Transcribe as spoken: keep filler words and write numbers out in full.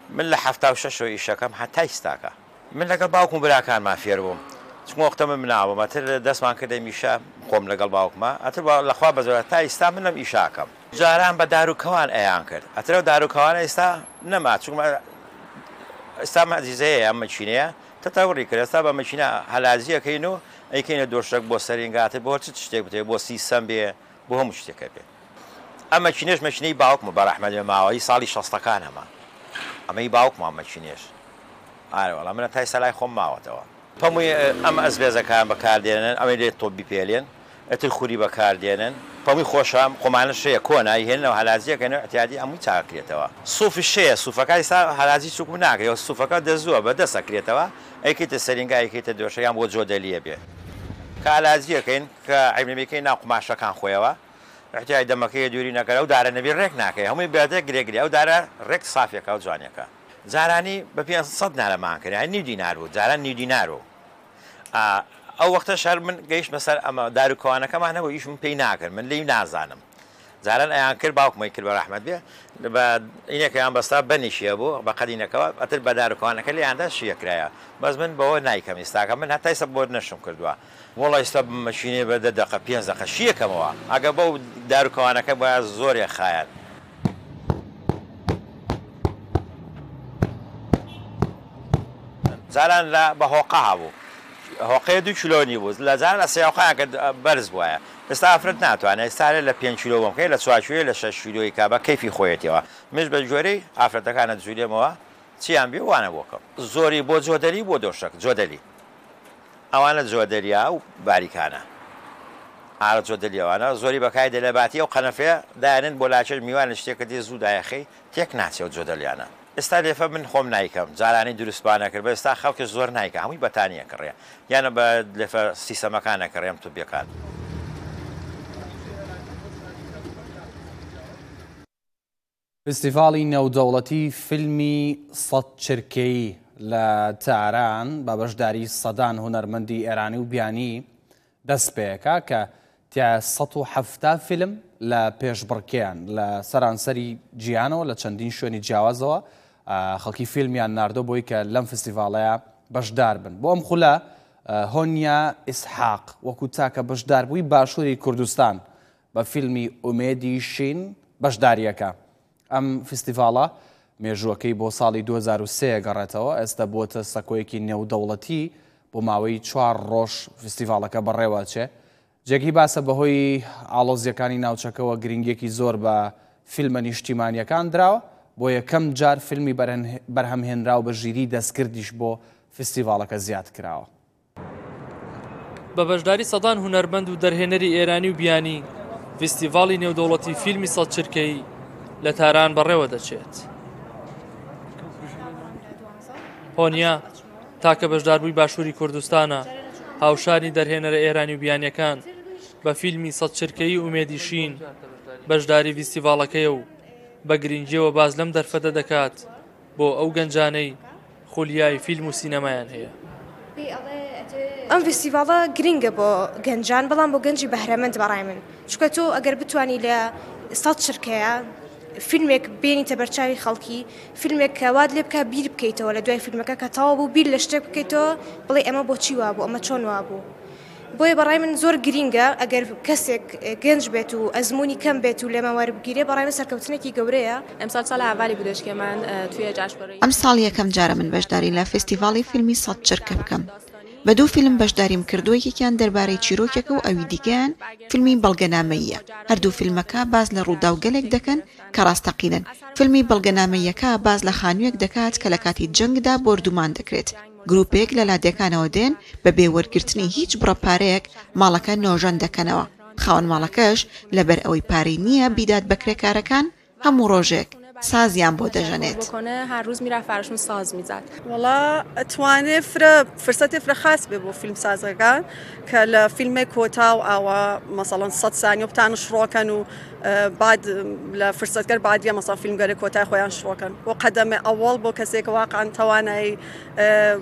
من لە حەفتا و شەشەوە ئیشەکەم هەتا ئێستاکە من لەگەڵ باوکم براکانمان فێر بووم چون وەختە من مناوم ئەتر دەستمان کردە میشە خۆم لەگەڵ باوکمە ئەتر لەخوا بەزۆرە تا ئێستا من لەم ئیشاکەم جاران بە داروکەوان ئەیان کرد ئەترە داروکەوانە ئێستا نەما چونکە ئێستا مەزیزەیە ئەم مەچینەیە تەتەوڕی کرد ئێستا بە مەچینە هەلازیەکەین و ئەیکەینە دۆشک بۆ سەرنگاتە بۆ چ شتێک بتێ بۆ سیسەم بێ بۆ هەموو شتێکە بێ ئەم مەچینەش مەچینەی باوکمە بەڕەحمەتی ماوەی ساڵی شەستەکان هەما ئەمەی باوکمان مەچینێش ئارە وەڵام منە تای سەلای خۆم ماوەتەوە هەمووی ئەم ئەسبێزەکان بەکاردێنن ئەوەی لێت تۆ بیپێلێن ئەتر خوری بەکاردێنن هەمووی خۆشەم خۆمانە شەیە کۆنایی هێننەوە هەلازیەکەنەوە احتیاجی هەمووی چاکرێتەوە سوفی شەیە سوفەکە ئێستا هەلازی چووک ناکرێت سوفەکە دەزووە بە دەسەکرێتەوە ئەیکەیتە سەرنگا ئەیکەیتە دۆشەیان بۆ جۆدەلیە بێ کە هەلازیەکەین کە عیبنەکەی ناو قماشەکان خۆیەوە احتیاج دەمەکەی دووری نەکەرە و دارە نەبی ڕێک ناکەی هەمووی بێدە گرێگری ئەو دارە ڕێک سافیەکە و جوانەکە جارانی بە پێنج سەد نارەمان کرد نی دینار بوو جاران نی دینار و ئەو وەختە شەر من گەیشت بەسەر ئەمە داروکەوانەکەمانەوە ئیش من پێی ناکرد من لێی نازانم جاران ئەیان کرد باوکمەی کرد بە ڕەحمەت بێ بە ئینەکەیان بەستا بەنیشیە بوو بە قەدینەکەەوە ئەتر بە داروکەوانەکە لێیاندا شیەکرایە بەس من بەوە نایکەم ئێستاکە من هەتا ئێستا بۆ نەشم کردووە وڵی ئێستا مەشینێ بە دە دەقە پێنج دەقە شیەکەمەوە ئەگە بەو داروکەوانەکە بە زۆرێ خایەن جاران لە بە هۆقا هەبوو هۆقەیە دوو کیلۆنی بوو لە جاران لە سێوقەیان کە بەرز بووە ئێستا ئافرەت ناتوانێت ئێستارێ لە پێنج کیلۆ بۆمکەی لە چوار کیلۆ لە شەش کیلۆی کا بە کەیفی خۆیەتەوە مش بە جۆرەی ئافرەتەکانە جوولێمەوە چیان بێ وانە بۆکەم زۆری بۆ جۆدەری بۆ دۆشک جۆدەلی ئەوانە جۆدەریە و باریکانە ئارە جۆدەلیەوانە زۆری بەکای دە لە باتی و قەنەفەیە دایانن بۆ لاچەر میوان لە شتێکە دێ زوو دایەخەی تێک ناچێت جۆدەلیانە ئێستا لێفە من خۆم نایکەم جارانی دروستبانە کرد بە ئێستا خەڵکش زۆر نایکە هەمووی بەتانیە کڕێ یانە بە لێفە سیسەمەکانە کڕێم تو بێکان فستیڤاڵی نێودەوڵەتی فیلمی سەد چرکەیی لە تاران بە بەشداری سەدان هونەرمەندی ئێرانی و بیانی دەست پێەکە کە تیا سەد و حەفتا فیلم لە پێشبڕکیان لە سەرانسەری جیهانەوە لە چەندین شوێنی جیاوازەوە خەڵکی فیلمیان ناردۆ بۆی کە لەم فستیڤاڵەیە بەشدار بن بۆ ئەم خولە هۆنیا ئیسحاق وەکو تاکە بەشدار بووی باشووری کوردستان بە فیلمی ئومێدی شین بەشداریەکە ئەم فستیڤاڵە مێژووەکەی بۆ ساڵی دوو هەزار و سێ گەڕێتەوە ئێستا بۆتە سەکۆیەکی نێودەوڵەتی بۆ ماوەی چوار ڕۆژ فستیڤاڵەکە بەڕێوە چێ جێگی باسە بەهۆی ئاڵۆزیەکانی ناوچەکەەوە گرنگێکی زۆر بە فیلمە نیشتیمانیەکان دراوە بۆ یەکەم جار فیلمی بەرهەمهێنراو بە ژیری دەستکردیش بۆ فستیڤاڵەکە زیاد کراوە بە بەشداری سەدان هونەرمەند و دەرهێنەری ئێرانی و بیانی فستیڤاڵی نێودەوڵەتی فیلمی سەد چرکەی لە تاران بەڕێوە دەچێت هۆنیا تاکە بەشداربووی باشووری کوردستانە هاوشانی دەرهێنەرە ئێرانی و بیانیەکان بە فیلمی سەد چرکەیی ئومێدی شین بەشداری فستیڤاڵەکەیە و بە گرنگیەوە باز لەم دەرفەتە دەکات بۆ ئەو گەنجانەی خولیای فیلم و سینەمایان هەیە ئەم فستیڤاڵە گرنگە بۆ گەنجان بەڵام بۆ گەنجی بەهرەمەند بەڕای من چونکە تۆ ئەگەر بتوانی لە سەد چرکەیە فیلمێک بێنیتە بەرچاوی خەڵکی فیلمێک کە واد لێ بکە بیر بکەیتەوە لە دوای فیلمەکە کە تەواو بوو بیر لە شتێک بکەیتەوە بڵێ ئەمە بۆچی وابوو ئەمە چۆن وابوو بۆیە بەڕای من زۆر گرینگە ئەگەر کەسێک گەنج بێت و ئەزمموی کەم بێت و لێمە وەربگیرێ بەڕای من سەرکەوتنێکی گەورەیە ئەمساڵ ساڵ ئاوالی بودشکێمان توی جاشبڕی ئەم ساڵ یەکەم جارە من بەشداری لە فستیڤاڵی فیلمی سەد چرکە بکەم بە دوو فیلم بەشداریم کردووە یەکیان دەربارەی چیرۆکێکە و ئەوی دیگەیان فیلمی بەڵگەنامەییە هەردوو فیلمەکە باز لە ڕوودا و گەلێک دەکەن کە ڕاستەقینن فیلمی بەڵگەنامەییەکە باز لە خانوویەک دەکات کە لە کاتی جەنگدا بردومان دەکرێت گروپێک لە لادەکانەوە دێن بە بێوەرگرتنی هیچ بڕەپارەیەک ماڵەکە نۆژەن دەکەنەوە خاوەن ماڵەکەش لەبەر ئەوەی پارەی نییە بیدات بە کرێکارەکان هەموو ڕۆژێک سازیان بۆ دەژەنێت هەر ڕوز میرا فارشم ساز میزات وڵا ئەتوانێ فرە فرسەتی فرە خاص بێ بۆ فیلم سازەکان کە لە فیلمێک کۆتا و ئاوا مەسەڵەن سەد سانیە بتان شڕۆکەن و بعد لە فرسەتگەر بعدیە مەسەڵ فیلمگەری کۆتای خۆیان شڕۆکەن بۆ قەدەمە ئەوڵ بۆ کەسێک واقعاً توانایی